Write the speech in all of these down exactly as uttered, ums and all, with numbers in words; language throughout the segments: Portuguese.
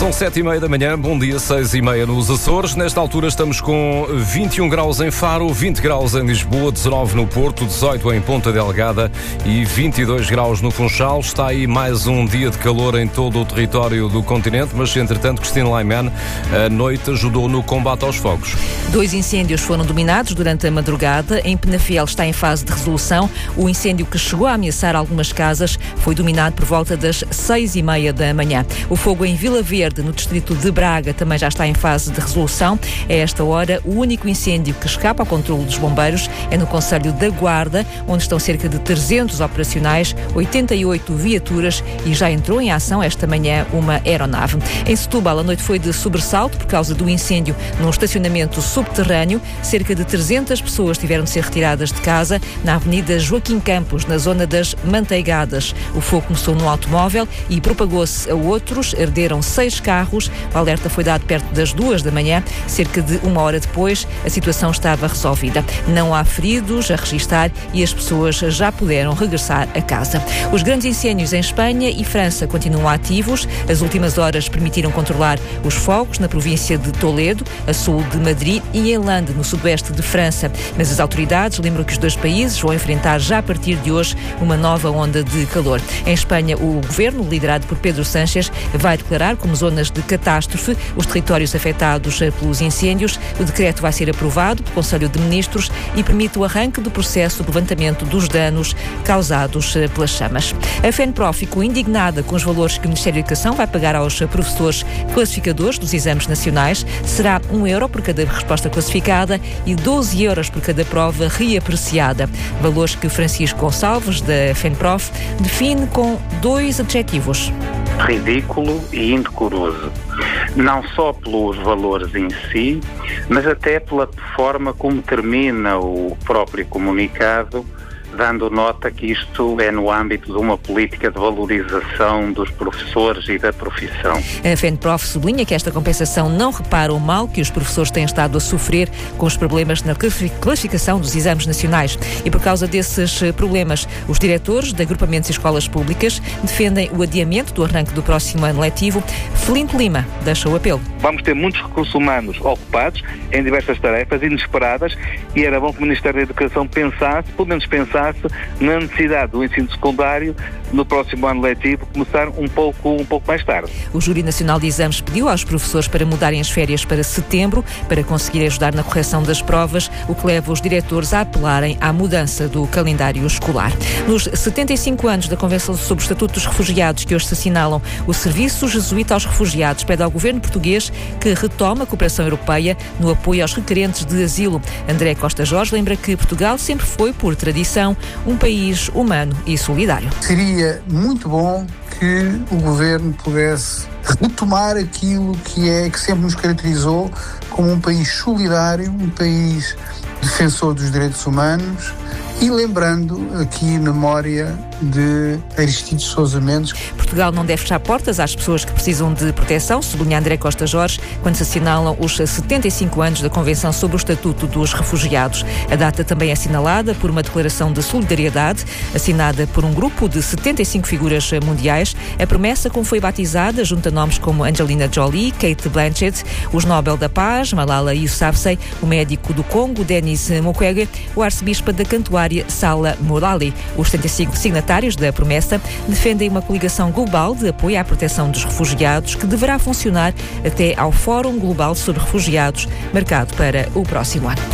São sete e meia da manhã, bom dia, seis e meia nos Açores. Nesta altura estamos com vinte e um graus em Faro, vinte graus em Lisboa, dezanove no Porto, dezoito em Ponta Delgada e vinte e dois graus no Funchal. Está aí mais um dia de calor em todo o território do continente, mas entretanto Cristina Laiman, a noite ajudou no combate aos fogos. Dois incêndios foram dominados durante a madrugada. Em Penafiel está em fase de resolução. O incêndio que chegou a ameaçar algumas casas foi dominado por volta das seis e meia da manhã. O fogo em Vila Verde, no distrito de Braga, também já está em fase de resolução. A esta hora, o único incêndio que escapa ao controle dos bombeiros é no concelho da Guarda, onde estão cerca de trezentos operacionais, oitenta e oito viaturas e já entrou em ação esta manhã uma aeronave. Em Setúbal, a noite foi de sobressalto por causa do incêndio num estacionamento subterrâneo. Cerca de trezentas pessoas tiveram de ser retiradas de casa na Avenida Joaquim Campos, na zona das Manteigadas. O fogo começou no automóvel e propagou-se a outros. Arderam seis carros. O alerta foi dado perto das duas da manhã. Cerca de uma hora depois, a situação estava resolvida. Não há feridos a registar e as pessoas já puderam regressar a casa. Os grandes incêndios em Espanha e França continuam ativos. As últimas horas permitiram controlar os fogos na província de Toledo, a sul de Madrid e em Lande, no sudoeste de França. Mas as autoridades lembram que os dois países vão enfrentar já a partir de hoje uma nova onda de calor. Em Espanha, o governo, liderado por Pedro Sánchez, vai declarar como zonas de catástrofe os territórios afetados pelos incêndios. O decreto vai ser aprovado pelo Conselho de Ministros e permite o arranque do processo de levantamento dos danos causados pelas chamas. A FENPROF ficou indignada com os valores que o Ministério da Educação vai pagar aos professores classificadores dos exames nacionais. Será um euro por cada resposta classificada e doze euros por cada prova reapreciada. Valores que Francisco Gonçalves, da FENPROF, define com dois adjetivos: ridículo e indecoroso. Não só pelos valores em si, mas até pela forma como termina o próprio comunicado, dando nota que isto é no âmbito de uma política de valorização dos professores e da profissão. A FENPROF sublinha que esta compensação não repara o mal que os professores têm estado a sofrer com os problemas na classificação dos exames nacionais. E por causa desses problemas, os diretores de agrupamentos e escolas públicas defendem o adiamento do arranque do próximo ano letivo. Felinto Lima deixa o apelo. Vamos ter muitos recursos humanos ocupados em diversas tarefas inesperadas e era bom que o Ministério da Educação pensasse, pelo menos pensasse, na necessidade do ensino secundário no próximo ano letivo começar um pouco, um pouco mais tarde. O Júri Nacional de Exames pediu aos professores para mudarem as férias para setembro para conseguir ajudar na correção das provas, o que leva os diretores a apelarem à mudança do calendário escolar. Nos setenta e cinco anos da Convenção sobre o Estatuto dos Refugiados, que hoje se assinalam, o Serviço Jesuíta aos Refugiados pede ao governo português que retome a cooperação europeia no apoio aos requerentes de asilo. André Costa Jorge lembra que Portugal sempre foi, por tradição, um país humano e solidário. Seria muito bom que o governo pudesse retomar aquilo que é que sempre nos caracterizou como um país solidário, um país defensor dos direitos humanos. E lembrando aqui memória de Aristides Sousa Mendes. Portugal não deve fechar portas às pessoas que precisam de proteção, sublinha André Costa Jorge, quando se assinalam os setenta e cinco anos da Convenção sobre o Estatuto dos Refugiados. A data também é assinalada por uma declaração de solidariedade, assinada por um grupo de setenta e cinco figuras mundiais. A promessa, como foi batizada, junta nomes como Angelina Jolie, Cate Blanchett, os Nobel da Paz, Malala Yousafzai, o médico do Congo, Denis Mukwege, o arcebispo da Cantuária, Sala Morali. Os setenta e cinco signatários da promessa defendem uma coligação global de apoio à proteção dos refugiados que deverá funcionar até ao Fórum Global sobre Refugiados, marcado para o próximo ano.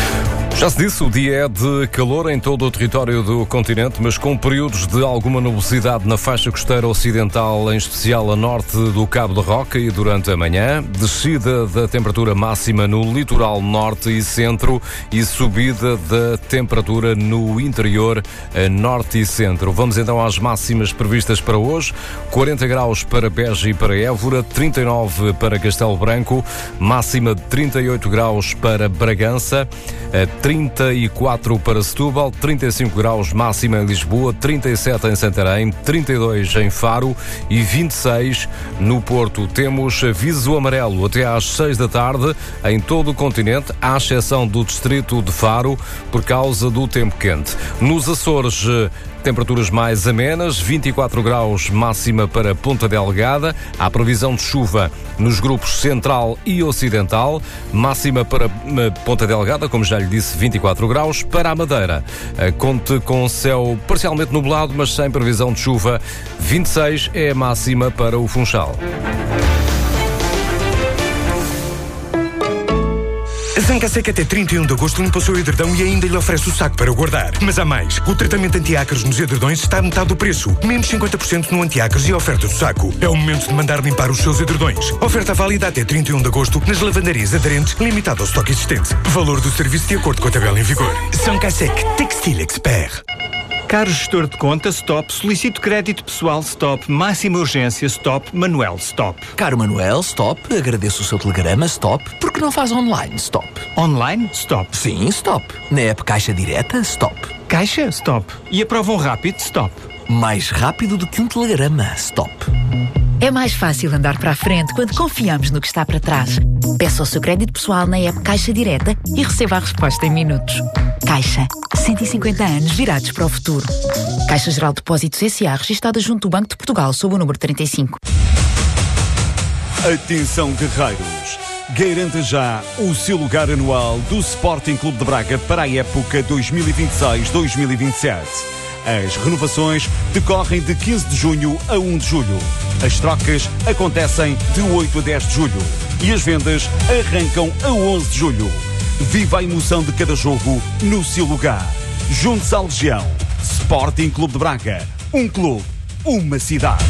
Já se disse, o dia é de calor em todo o território do continente, mas com períodos de alguma nubosidade na faixa costeira ocidental, em especial a norte do Cabo da Roca e durante a manhã, descida da temperatura máxima no litoral norte e centro e subida da temperatura no interior norte e centro. Vamos então às máximas previstas para hoje: quarenta graus para Beja e para Évora, trinta e nove para Castelo Branco, máxima de trinta e oito graus para Bragança, trinta e quatro para Setúbal, trinta e cinco graus máxima em Lisboa, trinta e sete em Santarém, trinta e dois em Faro e vinte e seis no Porto. Temos aviso amarelo até às seis da tarde em todo o continente, à exceção do distrito de Faro, por causa do tempo quente. Nos Açores, temperaturas mais amenas, vinte e quatro graus máxima para Ponta Delgada. Há previsão de chuva nos grupos Central e Ocidental, máxima para Ponta Delgada, como já lhe disse, vinte e quatro graus. Para a Madeira, conte com céu parcialmente nublado, mas sem previsão de chuva, vinte e seis é a máxima para o Funchal. A Zangasec até trinta e um de agosto limpa o seu edredão e ainda lhe oferece o saco para guardar. Mas há mais. O tratamento anti-ácaros nos edredões está a metade do preço. Menos cinquenta por cento no anti-ácaros e a oferta do saco. É o momento de mandar limpar os seus edredões. Oferta válida até trinta e um de agosto nas lavandarias aderentes, limitado ao estoque existente. Valor do serviço de acordo com a tabela em vigor. Zangasec Textile Expert. Caro gestor de conta, stop. Solicito crédito pessoal, stop. Máxima urgência, stop. Manuel, stop. Caro Manuel, stop. Agradeço o seu telegrama, stop. Por que não faz online, stop? Online, stop. Sim, stop. Na app Caixa Direta, stop. Caixa, stop. E aprovam rápido, stop. Mais rápido do que um telegrama, stop. É mais fácil andar para a frente quando confiamos no que está para trás. Peça o seu crédito pessoal na app Caixa Direta e receba a resposta em minutos. Caixa, cento e cinquenta anos virados para o futuro. Caixa Geral de Depósitos S A, registada junto do Banco de Portugal, sob o número trinta e cinco. Atenção, guerreiros! Garanta já o seu lugar anual do Sporting Clube de Braga para a época dois mil e vinte e seis dois mil e vinte e sete. As renovações decorrem de quinze de junho a um de julho. As trocas acontecem de oito a dez de julho. E as vendas arrancam a onze de julho. Viva a emoção de cada jogo no seu lugar. Junte-se à Legião. Sporting Clube de Braga. Um clube, uma cidade.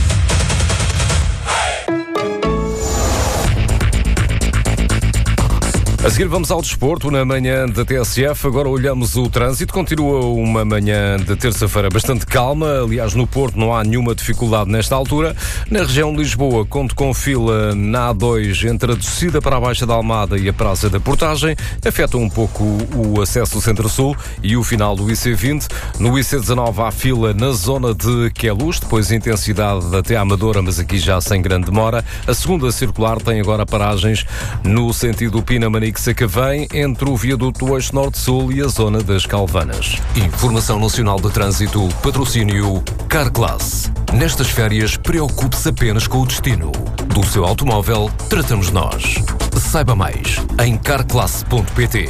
A seguir vamos ao desporto na manhã da T S F. Agora olhamos o trânsito. Continua uma manhã de terça-feira bastante calma. Aliás, no Porto não há nenhuma dificuldade nesta altura. Na região de Lisboa, conto com fila na A dois entre a descida para a Baixa da Almada e a Praça da Portagem. Afeta um pouco o acesso do Centro-Sul e o final do I C vinte. No I C dezanove há fila na zona de Queluz, depois intensidade até à Amadora, mas aqui já sem grande demora. A segunda circular tem agora paragens no sentido Pina-Manique Sacavém, entre o viaduto Eixo Norte-Sul e a zona das Calvanas. Informação Nacional de Trânsito, patrocínio Carclass. Nestas férias, preocupe-se apenas com o destino. Do seu automóvel, tratamos nós. Saiba mais em carclass ponto pt.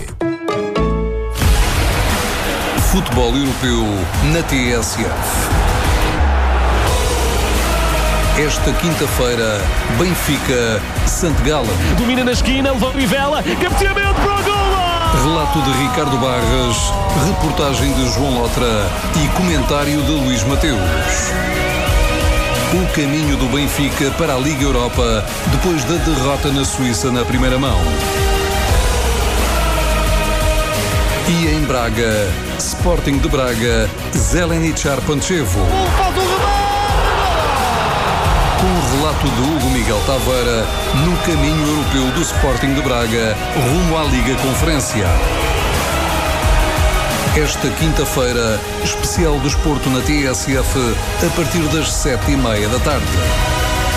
Futebol Europeu na T S F. Esta quinta-feira, Benfica, Sant Gallen. Domina na esquina, levou Rivela, cabeceamento para o golo! Relato de Ricardo Barras, reportagem de João Lotra e comentário de Luís Mateus. O caminho do Benfica para a Liga Europa depois da derrota na Suíça na primeira mão. E em Braga, Sporting de Braga, Zeleničar Pančevo. Com o relato de Hugo Miguel Taveira no caminho europeu do Sporting de Braga rumo à Liga Conferência. Esta quinta-feira, especial desporto na T S F a partir das sete e meia da tarde.